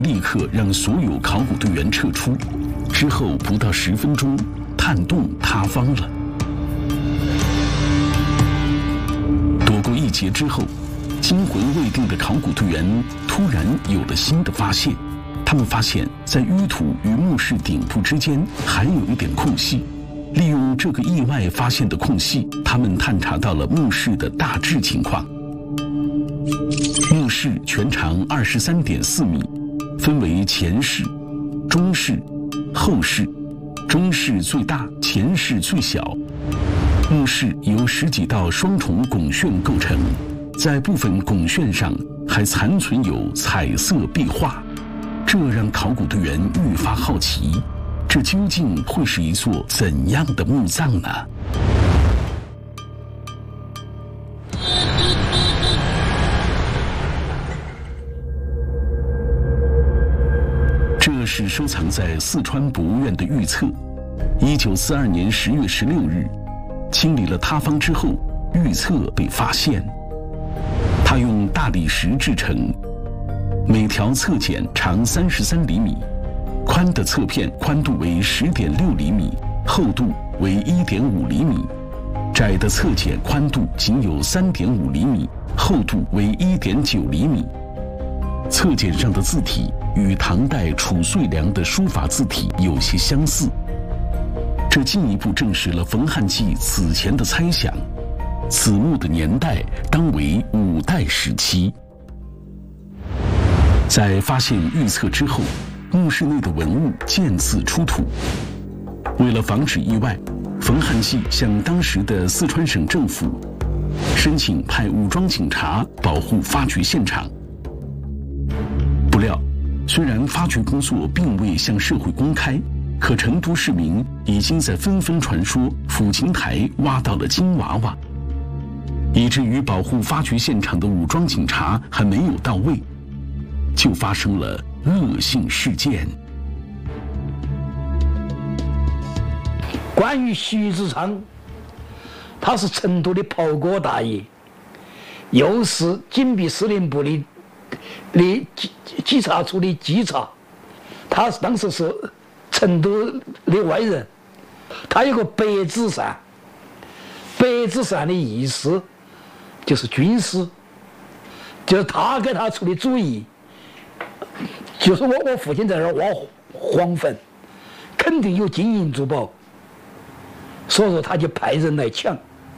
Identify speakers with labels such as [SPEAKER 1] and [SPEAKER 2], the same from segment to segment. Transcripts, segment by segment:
[SPEAKER 1] 立刻让所有考古队员撤出。之后不到10分钟，探洞塌方了。躲过一劫之后，惊魂未定的考古队员突然有了新的发现。他们发现，在淤土与墓室顶部之间还有一点空隙。利用这个意外发现的空隙，他们探查到了墓室的大致情况。墓室全长23.4米，分为前室、中室、后室，中室最大，前室最小。墓室由10几道双重拱券构成，在部分拱券上还残存有彩色壁画，这让考古队员愈发好奇，这究竟会是一座怎样的墓葬呢？这是收藏在四川博物院的玉册。1942年10月16日，清理了塌方之后，玉册被发现。它用大理石制成，每条册简长33厘米，宽的册片宽度为10.6厘米，厚度为1.5厘米；窄的册简宽度仅有3.5厘米，厚度为1.9厘米。册简上的字体与唐代褚遂良的书法字体有些相似，这进一步证实了冯汉骥此前的猜想，此墓的年代当为5代时期。在发现玉册之后，墓室内的文物渐次出土。为了防止意外，冯汉骥向当时的四川省政府申请派武装警察保护发掘现场。不料，虽然发掘工作并未向社会公开，可成都市民已经在纷纷传说抚琴台挖到了金娃娃，以至于保护发掘现场的武装警察还没有到位，就发生了恶性事件。
[SPEAKER 2] 关于徐子昌，他是成都的袍哥大爷，又是警备司令部的稽查处的稽查，他当时是成都的外人。他有个白纸扇，白纸扇的意思就是军师，就是他给他出的主意，就是我父亲在这儿挖黄坟，肯定有金银珠宝，所以说他就派人来抢。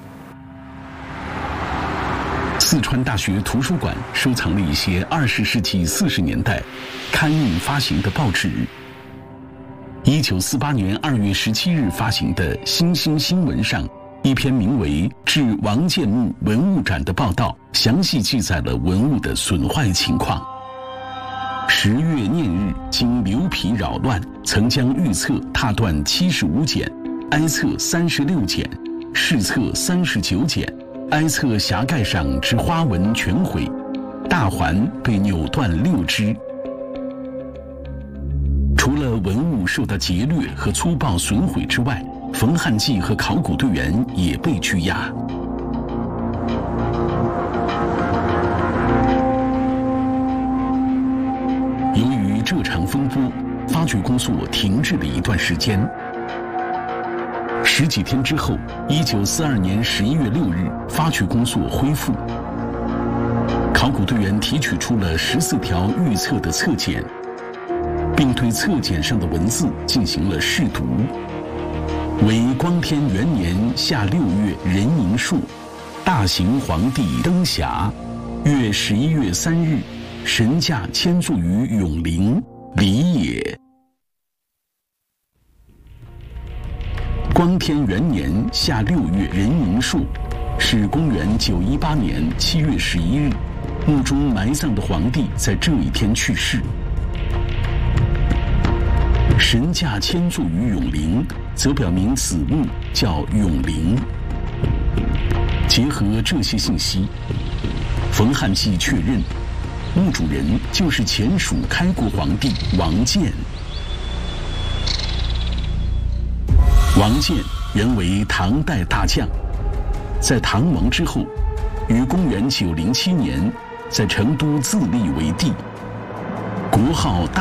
[SPEAKER 1] 四川大学图书馆收藏了一些20世纪40年代刊印发行的报纸。1948年2月17日发行的《新兴新闻》上，一篇名为《致王建墓文物展》的报道，详细记载了文物的损坏情况。10月念日，经牛皮扰乱，曾将玉册踏断75剪，哀册36剪，饰册39剪，哀册匣盖上之花纹全毁，大环被扭断6只。除了文物受到劫掠和粗暴损毁之外，冯汉骥和考古队员也被拘押。由于这场风波，发掘工作停滞了一段时间。10几天之后，1942年11月6日，发掘工作恢复。考古队员提取出了14条玉册的册简，并对册简上的文字进行了试读，为光天元年夏6月壬寅朔，大行皇帝登遐，月11月3日，神驾迁坐于永陵，礼也。光天元年夏6月壬寅朔，是公元918年7月11日，墓中埋葬的皇帝在这一天去世。神驾迁坐于永陵，则表明此墓叫永陵。结合这些信息，冯汉骥确认，墓主人就是前蜀开国皇帝王建。王建原为唐代大将，在唐亡之后，于公元907年在成都自立为帝，国号大